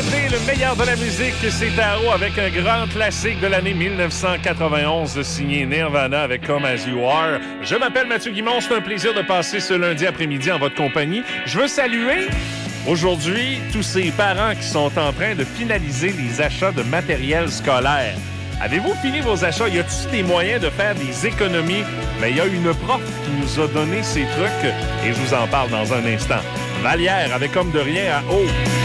été, le meilleur de la musique, c'est Tao avec un grand classique de l'année 1991 signé Nirvana avec Come As You Are. Je m'appelle Mathieu Guimond, c'est un plaisir de passer ce lundi après-midi en votre compagnie. Je veux saluer aujourd'hui tous ces parents qui sont en train de finaliser les achats de matériel scolaire. Avez-vous fini vos achats? Y a-t-il des moyens de faire des économies? Mais il y a une prof qui nous a donné ces trucs et je vous en parle dans un instant. Vallière avec Homme de rien à eau.